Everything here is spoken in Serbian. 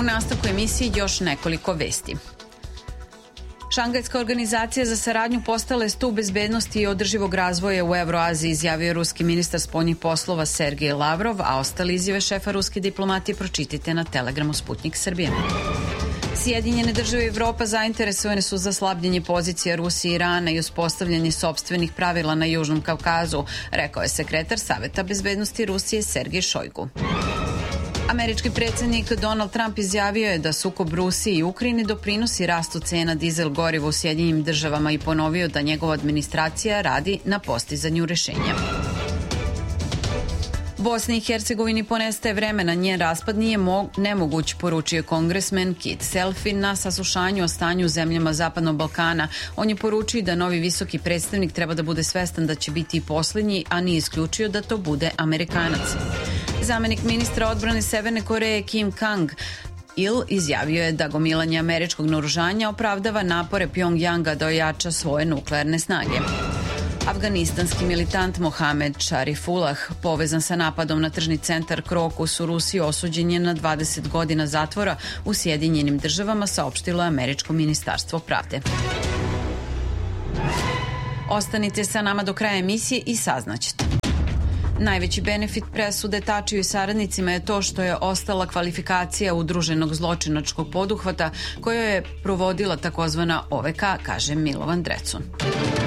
U nastavku emisiji još nekoliko vesti. Šangajska organizacija za saradnju postala je stub bezbednosti i održivog razvoja u Evroaziji, izjavio ruski ministar spoljnih poslova Sergej Lavrov, a ostale izjave šefa ruske diplomatije pročitajte na Telegramu Sputnik Srbije. Sjedinjene države i Evropa zainteresovane su za slabljenje pozicija Rusije i Irana i uspostavljanje sopstvenih pravila na Južnom Kavkazu, rekao je sekretar Saveta bezbednosti Rusije Sergej Šojgu. Američki predsjednik Donald Trump izjavio je da sukob Rusije i Ukrajine doprinosi rastu cena dizel goriva u Sjedinjenim državama i ponovio da njegova administracija radi na postizanju rešenja. Bosni i Hercegovini ponestaje vremena, njen raspad nije nemoguć, poručio kongresmen Kit Selfie na saslušanju o stanju u zemljama Zapadnog Balkana. On je poručio da novi visoki predstavnik treba da bude svestan da će biti i poslednji, a nije isključio da to bude Amerikanac. Zamenik ministra odbrane Severne Koreje Kim Kang-il izjavio je da gomilanje američkog naoružanja opravdava napore Pjongjanga da ojača svoje nuklearne snage. Afganistanski militant Mohamed Sharifullah, povezan sa napadom na tržni centar Krokus u Rusiji, osuđen je na 20 godina zatvora u Sjedinjenim državama, saopštilo je Američko ministarstvo pravde. Ostanite sa nama do kraja emisije i saznaćete. Najveći benefit presude Tačiju i saradnicima je to što je ostala kvalifikacija udruženog zločinačkog poduhvata koju je provodila takozvana OVK, kaže Milovan Drecun.